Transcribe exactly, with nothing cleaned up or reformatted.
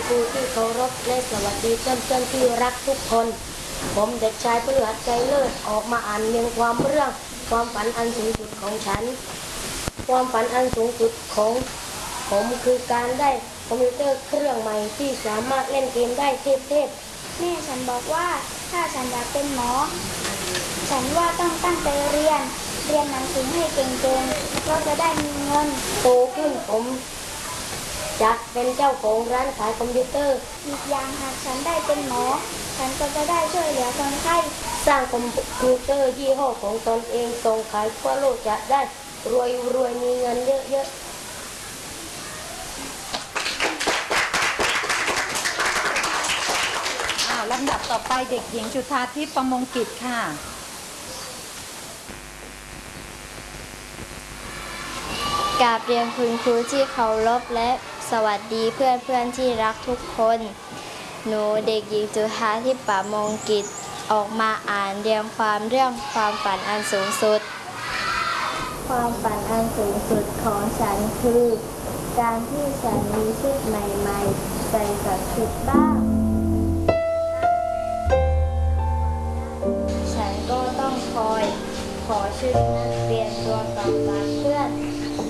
ครูที่เคารพและสวัสดีเพื่อนๆที่รักทุกคนผมเด็กชายพฤหัสใจเลิศออกมาอ่านเรียงความเรื่องความฝันอันสูงสุดของฉันความฝันอันสูงสุดของผมคือการได้คอมพิวเตอร์เครื่องใหม่ที่สามารถเล่นเกมได้เทพๆแม่ฉันบอกว่าถ้าฉันอยากเป็นหมอฉันว่าต้องตั้งใจเรียนเรียนหนังสือให้เก่งๆเราจะได้มีเงินโตขึ้นผมจะเป็นเจ้าของร้านขายคอมพิวเตอร์อีกอย่างหากฉันได้เป็นหมอฉันก็จะได้ช่วยเหลือคนไข้สร้างคอมพิวเตอร์ยี่ห้อของตนเองส่งขายทั่วโลกจะได้รวยรวยมีเงินเยอะๆอ้าวลำดับต่อไปเด็กหญิงจุฑาทิพย์ประมงกิจค่ะกราบเรียนคุณครูที่เคารพและสวัสดีเพื่อนเพื่อนที่รักทุกคนหนูเด็กหญิงจุฑาทิพย์ประมงกิจออกมาอ่านเรียงความเรื่องความฝันอันสูงสุดความฝันอันสูงสุดของฉันคือการที่ฉันมีชุดใหม่ๆใส่กับชุดบ้างฉันก็ต้องคอยขอชุดนักเรียนตัวเก่าจากเพื่อน